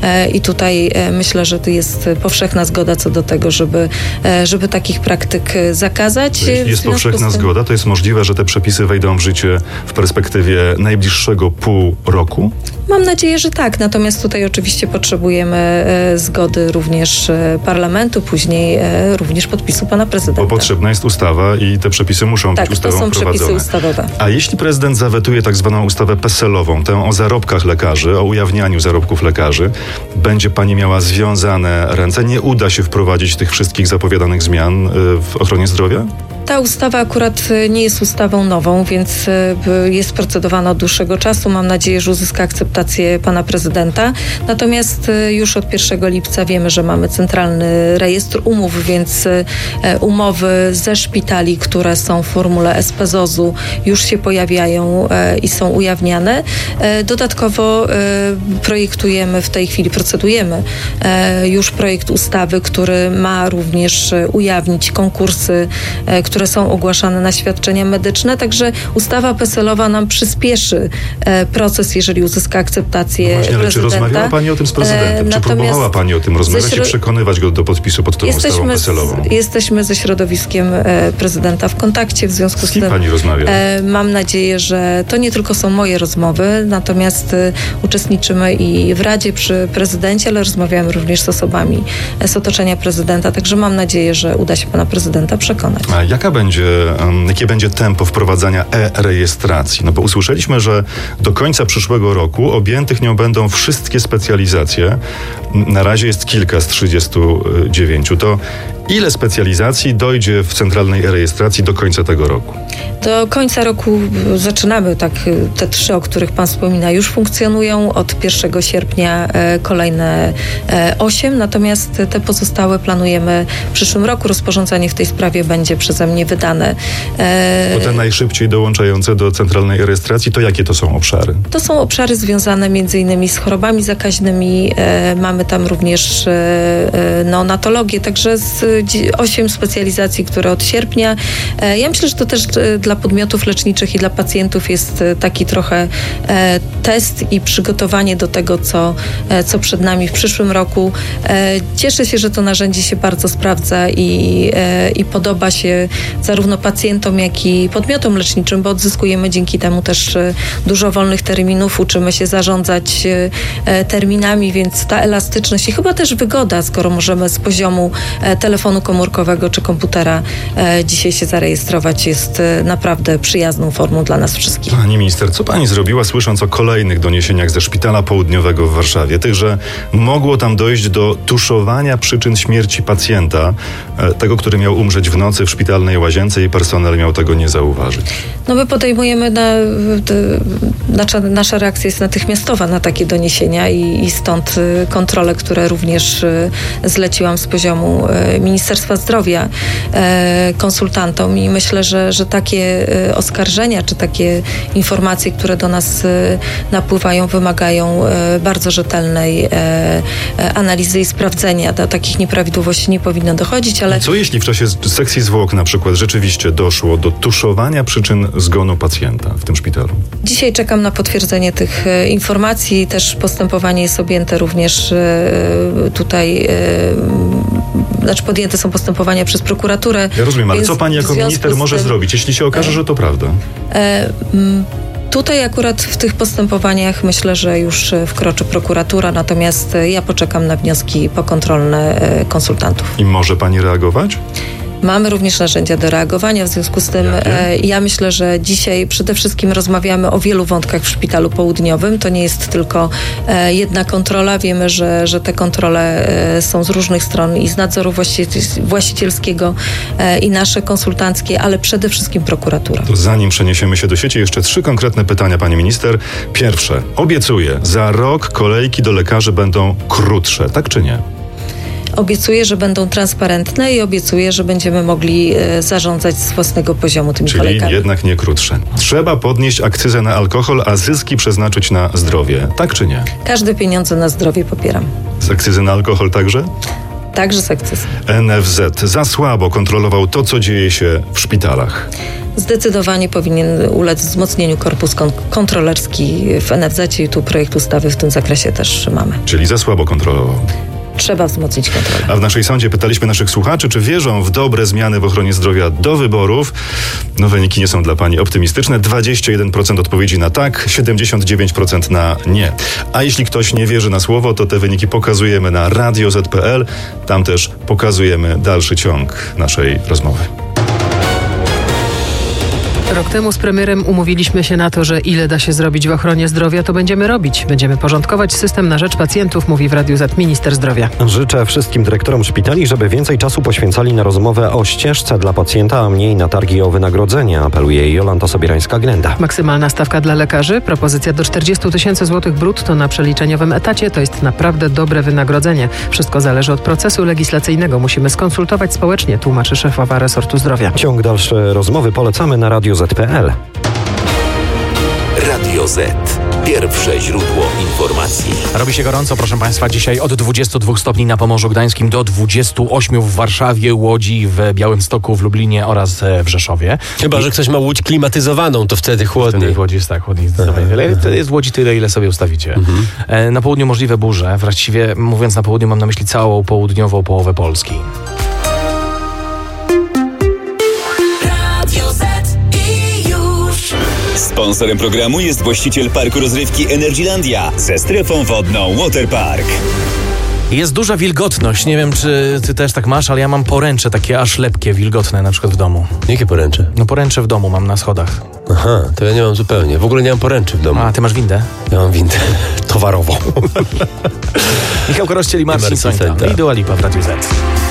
i tutaj myślę, że to jest powszechna zgoda co do tego, żeby takich praktyk zakazać. Jeśli jest powszechna zgoda, to jest możliwe, że te przepisy wejdą w życie w perspektywie najbliższego pół roku? Mam nadzieję, że tak. Natomiast tutaj oczywiście potrzebujemy zgody również parlamentu, później również podpisu pana prezydenta. Bo potrzebna jest ustawa i te przepisy muszą być ustawą to są wprowadzone. przepisy ustawowe. A jeśli prezydent zawetuje tak zwaną ustawę PESEL-ową, tę o zarobkach lekarzy, o ujawnianiu zarobków lekarzy, będzie pani miała związane ręce? Nie uda się wprowadzić tych wszystkich zapowiadanych zmian w ochronie zdrowia? Ta ustawa akurat nie jest ustawą nową, więc jest procedowana od dłuższego czasu. Mam nadzieję, że uzyska akceptację pana prezydenta. Natomiast już od 1 lipca wiemy, że mamy centralny rejestr umów, więc umowy ze szpitali, które są w formule SPZOZ-u, już się pojawiają i są ujawniane. Dodatkowo projektujemy, w tej chwili procedujemy już projekt ustawy, który ma również ujawnić konkursy, które są ogłaszane na świadczenia medyczne. Także ustawa PESEL-owa nam przyspieszy proces, jeżeli uzyska akceptację prezydenta. Ale czy rozmawiała pani o tym z prezydentem? Czy próbowała pani o tym rozmawiać i przekonywać go do podpisu pod tą ustawą PESEL-ową? Jesteśmy ze środowiskiem prezydenta w kontakcie, w związku z tym pani rozmawia? Mam nadzieję, że to nie tylko są moje rozmowy, natomiast uczestniczymy i w Radzie przy prezydencie, ale rozmawiamy również z osobami z otoczenia prezydenta, także mam nadzieję, że uda się pana prezydenta przekonać. A jakie będzie tempo wprowadzania e-rejestracji? No bo usłyszeliśmy, że do końca przyszłego roku objętych nią będą wszystkie specjalizacje. Na razie jest kilka z 39. To ile specjalizacji dojdzie w centralnej e-rejestracji do końca tego roku? Do końca roku zaczynamy, te 3, o których pan wspomina, już funkcjonują. Od 1 sierpnia kolejne 8, natomiast te pozostałe planujemy w przyszłym roku. Rozporządzenie w tej sprawie będzie przeze mnie wydane. Bo te najszybciej dołączające do centralnej e-rejestracji, to jakie to są obszary? To są obszary związane m.in. z chorobami zakaźnymi. Mamy tam również neonatologię, także 8 specjalizacji, które od sierpnia. Ja myślę, że to też dla podmiotów leczniczych i dla pacjentów jest taki trochę test i przygotowanie do tego, co przed nami w przyszłym roku. Cieszę się, że to narzędzie się bardzo sprawdza i podoba się zarówno pacjentom, jak i podmiotom leczniczym, bo odzyskujemy dzięki temu też dużo wolnych terminów, uczymy się zarządzać terminami, więc ta elastyczność i chyba też wygoda, skoro możemy z poziomu telefonu komórkowego czy komputera dzisiaj się zarejestrować, jest naprawdę przyjazną formą dla nas wszystkich. Pani minister, co pani zrobiła, słysząc o kolejnych doniesieniach ze Szpitala Południowego w Warszawie? Tych, że mogło tam dojść do tuszowania przyczyn śmierci pacjenta, tego, który miał umrzeć w nocy w szpitalnej łazience i personel miał tego nie zauważyć. No my podejmujemy, nasza reakcja jest natychmiastowa na takie doniesienia i stąd kontrole, które również zleciłam z poziomu Ministerstwa Zdrowia konsultantom i myślę, że takie oskarżenia czy takie informacje, które do nas napływają, wymagają bardzo rzetelnej analizy i sprawdzenia. Do takich nieprawidłowości nie powinno dochodzić, ale... Co jeśli w czasie sekcji zwłok na przykład rzeczywiście doszło do tuszowania przyczyn zgonu pacjenta w tym szpitalu? Dzisiaj czekam na potwierdzenie tych informacji. Też postępowanie jest objęte również tutaj... podjęte są postępowania przez prokuraturę. Ja rozumiem, ale co pani jako minister może zrobić, jeśli się okaże, że to prawda? Tutaj akurat w tych postępowaniach myślę, że już wkroczy prokuratura, natomiast ja poczekam na wnioski pokontrolne konsultantów. I może pani reagować? Mamy również narzędzia do reagowania, w związku z tym ja myślę, że dzisiaj przede wszystkim rozmawiamy o wielu wątkach w Szpitalu Południowym. To nie jest tylko jedna kontrola. Wiemy, że te kontrole są z różnych stron i z nadzoru właścicielskiego i nasze konsultanckie, ale przede wszystkim prokuratura. To zanim przeniesiemy się do sieci, jeszcze 3 konkretne pytania, pani minister. Pierwsze, obiecuję, za rok kolejki do lekarzy będą krótsze, tak czy nie? Obiecuję, że będą transparentne i obiecuję, że będziemy mogli zarządzać z własnego poziomu tymi kolejkami. Czyli jednak nie krótsze. Trzeba podnieść akcyzę na alkohol, a zyski przeznaczyć na zdrowie. Tak czy nie? Każde pieniądze na zdrowie popieram. Z akcyzy na alkohol także? Także z akcyzy. NFZ za słabo kontrolował to, co dzieje się w szpitalach. zdecydowanie powinien ulec wzmocnieniu korpus kontrolerski w NFZ i tu projekt ustawy w tym zakresie też mamy. Czyli za słabo kontrolował. Trzeba wzmocnić kontrolę. A w naszej sądzie pytaliśmy naszych słuchaczy, czy wierzą w dobre zmiany w ochronie zdrowia do wyborów. No wyniki nie są dla pani optymistyczne. 21% odpowiedzi na tak, 79% na nie. A jeśli ktoś nie wierzy na słowo, to te wyniki pokazujemy na radio.z.pl. Tam też pokazujemy dalszy ciąg naszej rozmowy. Rok temu z premierem umówiliśmy się na to, że ile da się zrobić w ochronie zdrowia, to będziemy robić. Będziemy porządkować system na rzecz pacjentów, mówi w Radiu Z minister zdrowia. Życzę wszystkim dyrektorom szpitali, żeby więcej czasu poświęcali na rozmowę o ścieżce dla pacjenta, a mniej na targi o wynagrodzenie, apeluje Jolanta Sobierańska-Glenda. Maksymalna stawka dla lekarzy, propozycja do 40 000 złotych brutto na przeliczeniowym etacie, to jest naprawdę dobre wynagrodzenie. Wszystko zależy od procesu legislacyjnego. Musimy skonsultować społecznie, tłumaczy szefowa resortu zdrowia. Ciąg dalszy rozmowy polecamy na radio.z.pl. Radio Z. Pierwsze źródło informacji. Robi się gorąco, proszę Państwa, dzisiaj od 22 stopni na Pomorzu Gdańskim do 28 w Warszawie, Łodzi, w Białymstoku, w Lublinie oraz w Rzeszowie. Chyba, że ktoś ma łódź klimatyzowaną, to wtedy chłodniej. Wtedy w Łodzi jest tak, chłodniej zdecydowanie. Jest w Łodzi tyle, ile sobie ustawicie. Na południu możliwe burze. Właściwie mówiąc na południu, mam na myśli całą południową połowę Polski. Sponsorem programu jest właściciel parku rozrywki Energylandia ze strefą wodną Waterpark. Jest duża wilgotność. Nie wiem, czy ty też tak masz, ale ja mam poręcze takie aż lepkie, wilgotne na przykład w domu. Jakie poręcze? No poręcze w domu mam na schodach. Aha, to ja nie mam zupełnie. W ogóle nie mam poręczy w domu. A, ty masz windę? Ja mam windę towarową. Michał Korościel i Marcin Sońta. I Dua Lipa w Radiu Z.